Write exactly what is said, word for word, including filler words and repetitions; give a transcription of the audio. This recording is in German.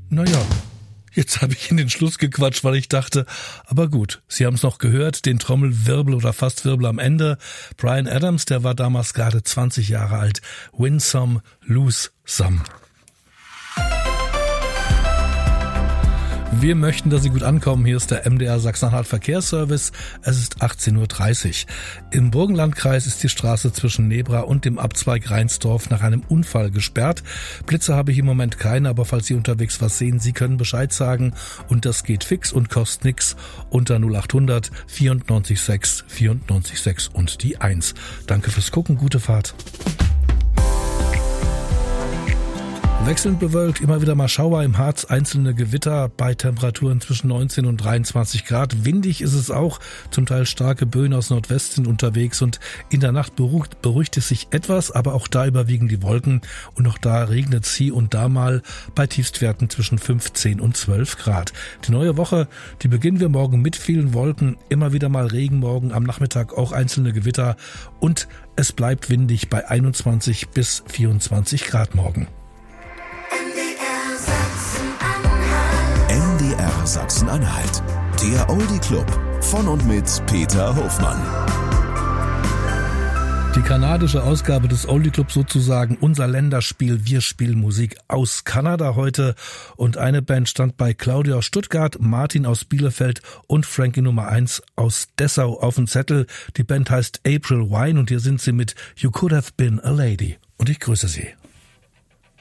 Naja, jetzt habe ich in den Schluss gequatscht, weil ich dachte, aber gut, Sie haben es noch gehört, den Trommelwirbel oder fast Wirbel am Ende. Bryan Adams, der war damals gerade zwanzig Jahre alt. Win some, lose some. Wir möchten, dass Sie gut ankommen. Hier ist der M D R Sachsen-Anhalt Verkehrsservice. Es ist achtzehn Uhr dreißig. Im Burgenlandkreis ist die Straße zwischen Nebra und dem Abzweig Reinsdorf nach einem Unfall gesperrt. Blitze habe ich im Moment keine, aber falls Sie unterwegs was sehen, Sie können Bescheid sagen. Und das geht fix und kostet nix unter null acht hundert vierundneunzig sechs vierundneunzig sechs und die eins. Danke fürs Gucken, gute Fahrt. Wechselnd bewölkt, immer wieder mal Schauer im Harz, einzelne Gewitter bei Temperaturen zwischen neunzehn und dreiundzwanzig Grad. Windig ist es auch, zum Teil starke Böen aus Nordwest sind unterwegs und in der Nacht beruhigt, beruhigt es sich etwas, aber auch da überwiegen die Wolken und auch da regnet es hier und da mal bei Tiefstwerten zwischen fünfzehn und zwölf Grad. Die neue Woche, die beginnen wir morgen mit vielen Wolken, immer wieder mal Regen, morgen am Nachmittag auch einzelne Gewitter und es bleibt windig bei einundzwanzig bis vierundzwanzig Grad morgen. M D R Sachsen-Anhalt, der Oldie Club von und mit Peter Hofmann. Die kanadische Ausgabe des Oldie Club sozusagen, unser Länderspiel. Wir spielen Musik aus Kanada heute und eine Band stand bei Claudia aus Stuttgart, Martin aus Bielefeld und Frankie Nummer eins aus Dessau auf dem Zettel. Die Band heißt April Wine und hier sind sie mit You Could Have Been a Lady und ich grüße Sie.